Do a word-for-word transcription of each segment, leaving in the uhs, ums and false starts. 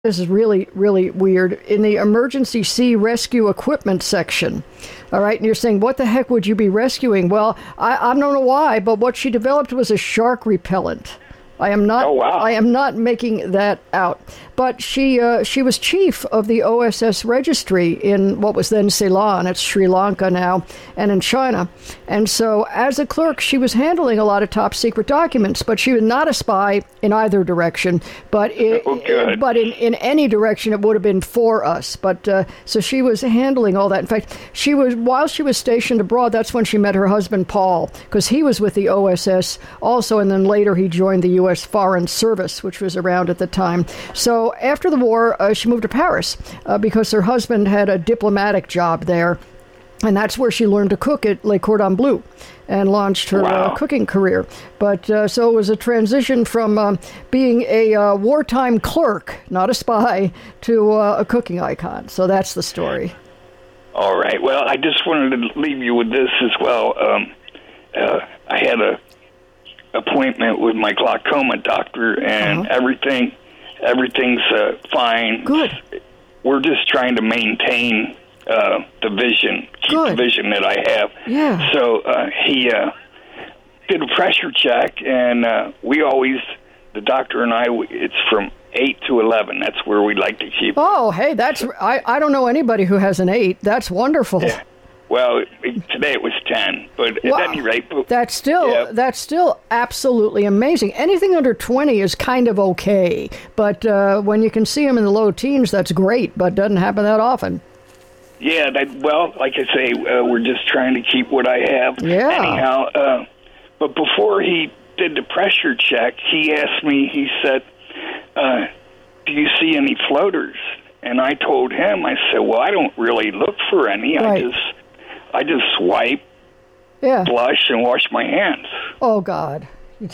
This is really, really weird. In the emergency sea rescue equipment section, all right, and you're saying, what the heck would you be rescuing? Well, I, I don't know why, but what she developed was a shark repellent. I am not. Oh, wow. I am not making that out. But she uh, she was chief of the O S S registry in what was then Ceylon. It's Sri Lanka now, and in China. And so, as a clerk, she was handling a lot of top secret documents. But she was not a spy in either direction. But it, Oh, good. but in, in any direction, it would have been for us. But uh, so she was handling all that. In fact, she was while she was stationed abroad. That's when she met her husband Paul, because he was with the O S S also, and then later he joined the U S Foreign Service, which was around at the time. So after the war, uh, she moved to Paris uh, because her husband had a diplomatic job there. And that's where she learned to cook at Le Cordon Bleu and launched her Wow. uh, cooking career. But uh, so it was a transition from um, being a uh, wartime clerk, not a spy, to uh, a cooking icon. So that's the story. All right. Well, I just wanted to leave you with this as well. Um, uh, I had a appointment with my glaucoma doctor, and Uh-huh. everything, everything's uh, fine. Good. We're just trying to maintain uh, the vision, keep Good. the vision that I have. Yeah. So uh, he uh, did a pressure check, and uh, we always, the doctor and I, it's from eight to eleven. That's where we like to keep. Oh, hey, that's I, I don't know anybody who has an eight. That's wonderful. Yeah. Well, it, today it was ten, but at Wow. any rate, but, That's still Yeah. that's still absolutely amazing. Anything under twenty is kind of okay, but uh, when you can see them in the low teens, that's great. But doesn't happen that often. yeah, that, well, like I say, uh, we're just trying to keep what I have. Yeah. Anyhow, uh, but before he did the pressure check, he asked me, he said, uh, do you see any floaters? And I told him, I said, well, I don't really look for any. Right. I just I just swipe, Yeah. blush, and wash my hands. Oh God.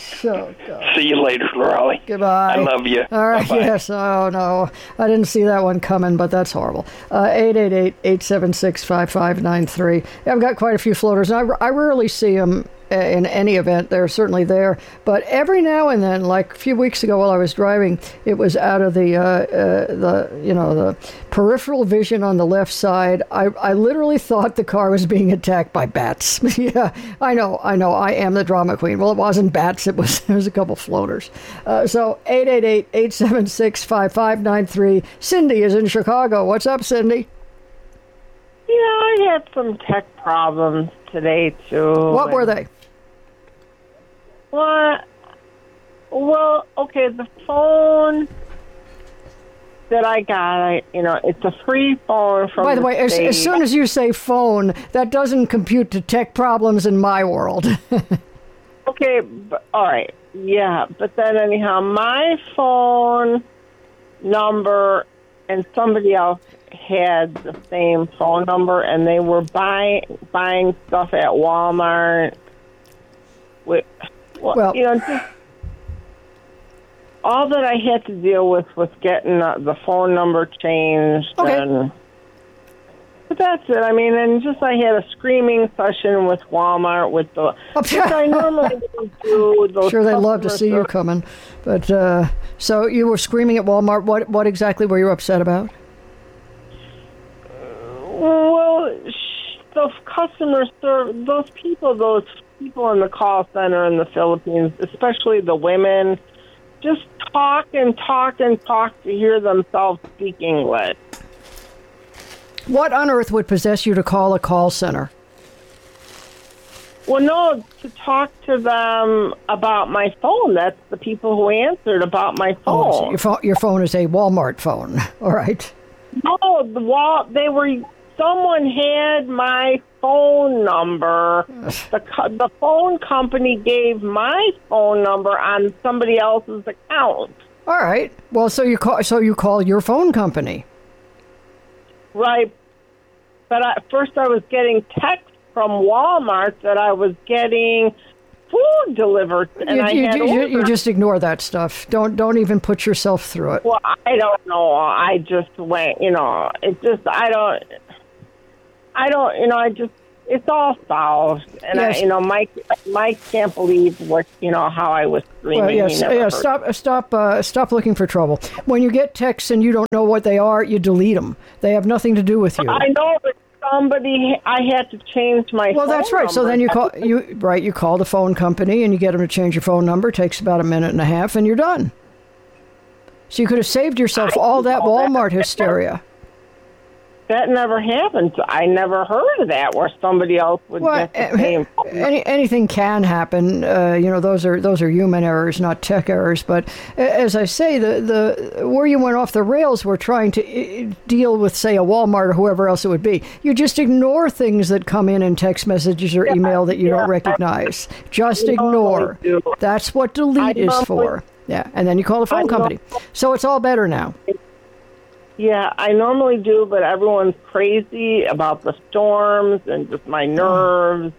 So God. See you later, Raleigh. Goodbye. I love you. All right. Bye-bye. Yes. Oh no, I didn't see that one coming, but that's horrible. Uh, eight eight eight, eight seven six, five five nine three. Yeah, I've got quite a few floaters, and I, I rarely see them in any event. They're certainly there, but every now and then, like a few weeks ago while I was driving, it was out of the uh, uh, the you know the peripheral vision on the left side. I, I literally thought the car was being attacked by bats. Yeah, I know, I know, I am the drama queen. Well, it wasn't bats, it was it was a couple floaters. Uh, so eight eight eight, eight seven six, five five nine three. Cindy is in Chicago. What's up, Cindy? Yeah, I had some tech problems today too. What were they? What? Well, okay, the phone that I got, I you know, it's a free phone from By the way, as, state. as soon as you say phone, that doesn't compute to tech problems in my world. Okay, but, all right, yeah, but then anyhow, my phone number and somebody else had the same phone number, and they were buying buying stuff at Walmart. With, well, Well- you know, just all that I had to deal with was getting uh, the phone number changed. Okay. And, but that's it. I mean, and just I had a screaming session with Walmart with the. Which I normally don't do. Those Sure, they'd love to customer see you service- coming. But uh, so you were screaming at Walmart. What what exactly were you upset about? Well, sh- those customer service, those people, those people in the call center in the Philippines, especially the women, just talk and talk and talk to hear themselves speak English. What on earth would possess you to call a call center? Well, no, to talk to them about my phone. That's the people who answered about my Oh, so phone. your phone, your phone is a Walmart phone. All right. No, the wall. They were. Someone had my phone number. The co- the phone company gave my phone number on somebody else's account. All right. Well, so you call so you call your phone company. Right. But at first, I was getting texts from Walmart that I was getting food delivered, and You, I you, had you, you ordered. just ignore that stuff. Don't don't even put yourself through it. Well, I don't know. I just went. You know, it just. I don't. I don't. You know. I just. it's all solved. And Yes. I, you know, Mike, Mike can't believe what you know how I was screaming. Well, He yes, never yeah, heard. stop, stop, uh, stop looking for trouble. When you get texts and you don't know what they are, you delete them. They have nothing to do with you. I know, but somebody, I had to change my. Well, phone that's right. So number. then you call you right. You call the phone company and you get them to change your phone number. It takes about a minute and a half, and you're done. So you could have saved yourself all that Walmart hysteria. That never happened. I never heard of that where somebody else would Well, get the same. any, anything can happen. Uh, you know, those are those are human errors, not tech errors. But a- as I say, the the where you went off the rails, we're trying to uh, deal with, say, a Walmart or whoever else it would be. You just ignore things that come in in text messages or email that you don't recognize. Just I normally ignore. do. That's what delete I is normally- for. Yeah, and then you call the phone I company. So it's all better now. Yeah, I normally do, but everyone's crazy about the storms and just my nerves.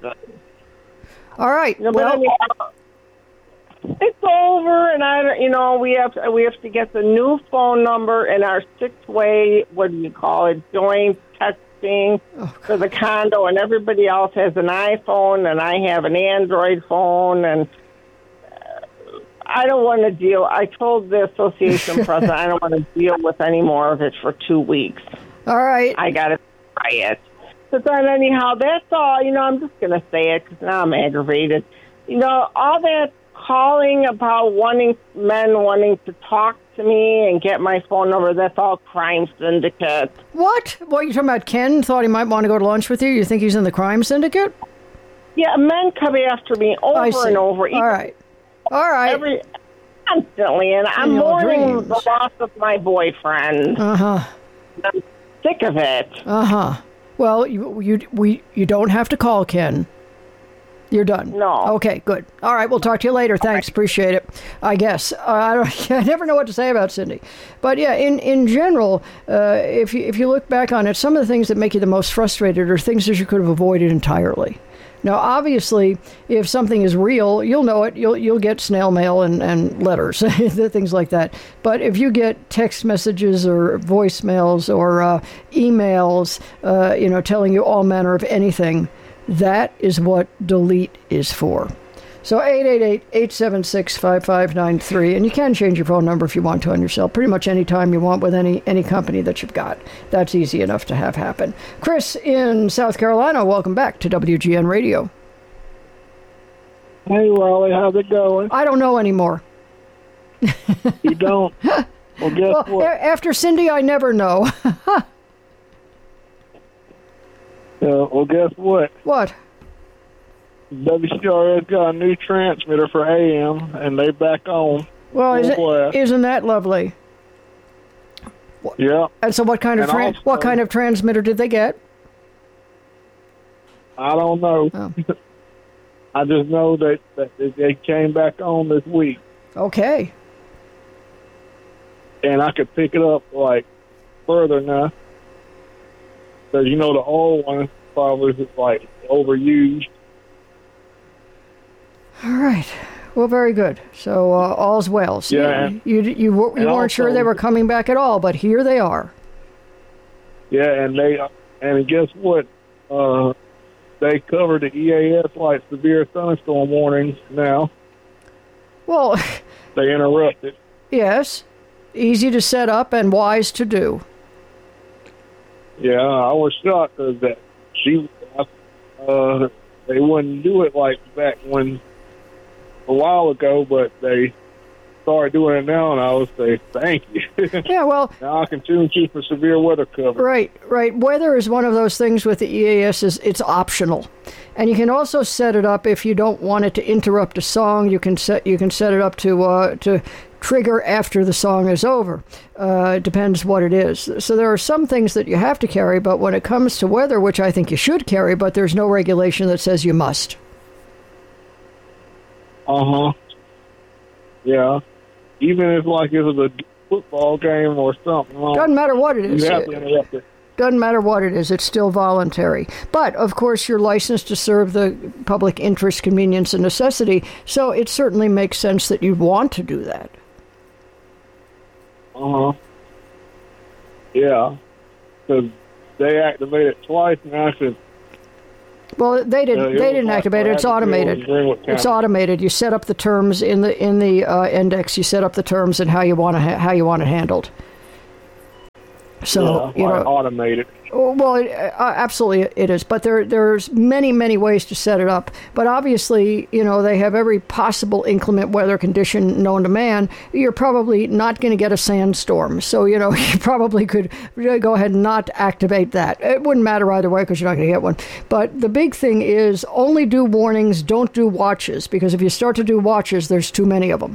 All right. You know, Well, but anyhow, it's over, and I, don't- you know, we have to, we have to get the new phone number and our six-way. What do you call it? Joint texting for the condo, and everybody else has an iPhone, and I have an Android phone, and uh, I don't want to deal. I told the association president I don't want to deal with any more of it for two weeks. all right. I got to try it. But then anyhow, that's all. You know, I'm just going to say it because now I'm aggravated. You know, all that calling about wanting men wanting to talk to me and get my phone number, that's all crime syndicate. What? What, you talking about Ken thought he might want to go to lunch with you? You think he's in the crime syndicate? Yeah, men come after me over I see. and over. All right. All right. Every, constantly, and I'm In your mourning dreams. the loss of my boyfriend. Uh-huh. I'm sick of it. Uh-huh. Well, you you we you don't have to call Ken. You're done. No. Okay, good. All right, we'll talk to you later. Thanks, appreciate it. I guess uh, I don't. I never know what to say about Cindy, but yeah, in in general, uh, if you if you look back on it, some of the things that make you the most frustrated are things that you could have avoided entirely. Now, obviously, if something is real, you'll know it. You'll you'll get snail mail and, and letters, things like that. But if you get text messages or voicemails or uh, emails, uh, you know, telling you all manner of anything, that is what delete is for. So eight eight eight, eight seven six, five five nine three, and you can change your phone number if you want to on yourself pretty much any time you want with any any company that you've got. That's easy enough to have happen. Chris in South Carolina, welcome back to W G N Radio. Hey, Raleigh, how's it going? I don't know anymore. You don't? Well, guess Well, what? a- after Cindy, I never know. Uh, well, guess what? What? W C R S got a new transmitter for A M, and they back on. Well, isn't, Full blast. isn't that lovely? Yeah, And so what kind of And tran- also- what kind of transmitter did they get? I don't know. Oh. I just know that, that they came back on this week, Okay. and I could pick it up, like, further now. Because, you know, the old one probably was, like, overused. All right. Well, very good. So uh, all's well. So Yeah, and- you you you, were- you and weren't sure also- they were coming back at all, but here they are. Yeah, and they and guess what? Uh, they cover the E A S like severe thunderstorm warnings now. Well, They interrupted. yes, easy to set up and wise to do. Yeah, I was shocked because that she, uh, they wouldn't do it like back when a while ago, but they started doing it now, and I would say thank you. Yeah, well, Now I can tune you for severe weather cover. right, right. Weather is one of those things with the E A S is it's optional, and you can also set it up if you don't want it to interrupt a song. You can set you can set it up to uh, to trigger after the song is over. Uh, it depends what it is. So there are some things that you have to carry, but when it comes to weather, which I think you should carry, but there's no regulation that says you must. Uh huh. Yeah. Even if like it was a football game or something, well, Doesn't matter what it is. you have to interrupt it. Doesn't matter what it is, it's still voluntary. But, of course, you're licensed to serve the public interest, convenience, and necessity, so it certainly makes sense that you'd want to do that. Uh huh. Yeah. Because they activated twice, and I said, Well, they didn't. Uh, they didn't activate it. It's automated. It's automated. You set up the terms in the in the uh, index. You set up the terms and how you want to ha- how you want it handled. So yeah, you know, automated. Well, it, uh, absolutely it is. But there there's many many ways to set it up. But obviously, you know, they have every possible inclement weather condition known to man. You're probably not going to get a sandstorm. So you know, you probably could really go ahead and not activate that. It wouldn't matter either way because you're not going to get one. But the big thing is only do warnings, don't do watches, because if you start to do watches, there's too many of them.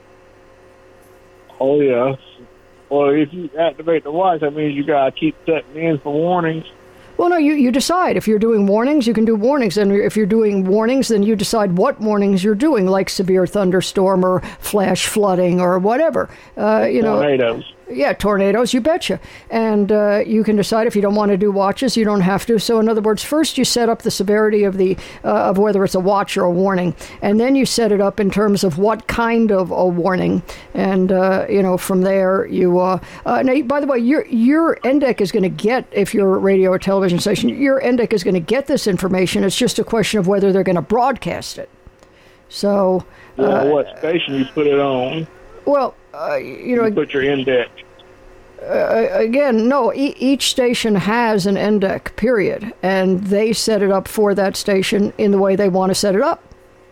Oh yeah. Well, if you activate the watch, that means you gotta keep setting in for warnings. Well, no, you, you decide. If you're doing warnings, you can do warnings. And if you're doing warnings, then you decide what warnings you're doing, like severe thunderstorm or flash flooding or whatever. Uh, you know, tornadoes. Yeah, tornadoes, you betcha. And uh, you can decide if you don't want to do watches, you don't have to. So in other words, first you set up the severity of the uh, of whether it's a watch or a warning, and then you set it up in terms of what kind of a warning. And uh, you know, from there you. Uh, uh, now, by the way, your your N D E C is going to get, if you're a radio or television station, your N D E C is going to get this information. It's just a question of whether they're going to broadcast it. So. Yeah, uh, what station you put it on? Well, uh, you know, you put your index. Uh, again, no, e- each station has an N D E C, period, and they set it up for that station in the way they want to set it up.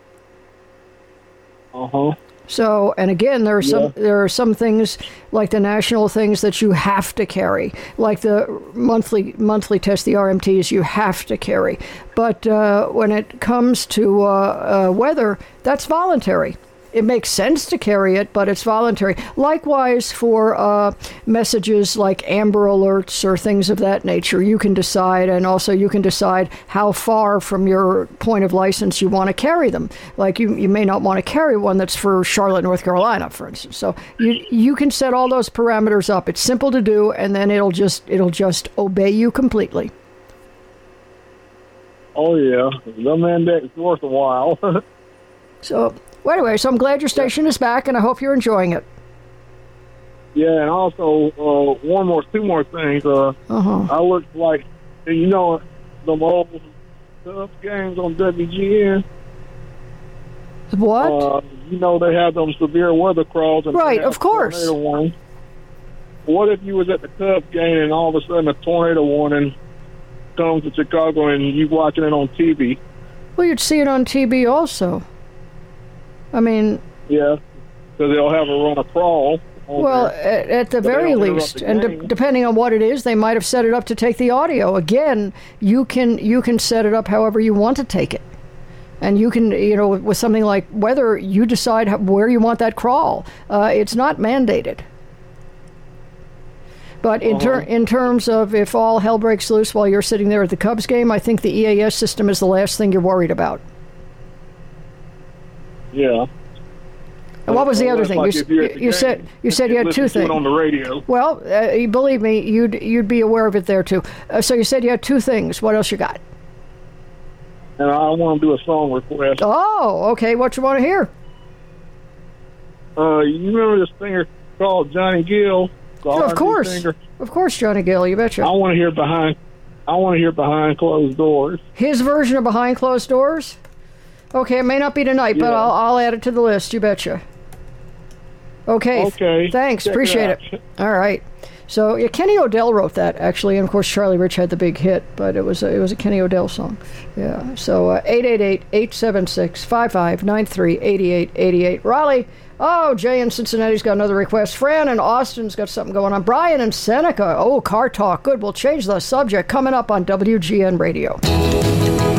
Uh-huh. So, and again, there are some yeah. there are some things like the national things that you have to carry, like the monthly monthly test, the R M Ts, you have to carry. But uh, when it comes to uh, uh, weather, that's voluntary. It makes sense to carry it, but it's voluntary. Likewise, for uh, messages like Amber Alerts or things of that nature, you can decide, and also you can decide how far from your point of license you want to carry them. Like you, you may not want to carry one that's for Charlotte, North Carolina, for instance. So you you can set all those parameters up. It's simple to do, and then it'll just it'll just obey you completely. Oh yeah, the index is worth a while. So. Well, anyway, so I'm glad your station is back, and I hope you're enjoying it. Yeah, and also uh, one more, two more things. Uh, uh-huh. I look like, you know, the old Cubs games on W G N. What? Uh, you know, they have them severe weather crawls. And right, of course. Warning. What if you was at the Cubs game and all of a sudden a tornado warning comes to Chicago and you watching it on T V? Well, you'd see it on T V also. I mean... Yeah, because they'll have a run a crawl. Well, at, at the very least, the and de- depending on what it is, they might have set it up to take the audio. Again, you can you can set it up however you want to take it. And you can, you know, with something like weather, you decide how, where you want that crawl. Uh, it's not mandated. But in, ter- in terms of if all hell breaks loose while you're sitting there at the Cubs game, I think the E A S system is the last thing you're worried about. Yeah. And what was the other thing? Like you, you, you said you said you had two things on the radio. Well, uh, believe me, you'd you'd be aware of it there too. Uh, so you said you had two things. What else you got? And I want to do a song request. Oh, okay. What you want to hear? Uh, you remember this singer called Johnny Gill? Oh, of course, singer? Of course, Johnny Gill. You betcha. I want to hear behind. I want to hear Behind Closed Doors. His version of Behind Closed Doors. Okay, it may not be tonight, yeah. but I'll, I'll add it to the list. You betcha. Okay. Okay. Thanks. Check Appreciate it, it. All right. So yeah, Kenny Odell wrote that actually, and of course Charlie Rich had the big hit, but it was a, it was a Kenny Odell song. Yeah. So uh, eight eight eight, eight seven six, five five nine three, eight eight eight eight. Raleigh. Oh, Jay in Cincinnati's got another request. Fran in Austin's got something going on. Brian in Seneca. Oh, car talk. Good. We'll change the subject coming up on W G N Radio.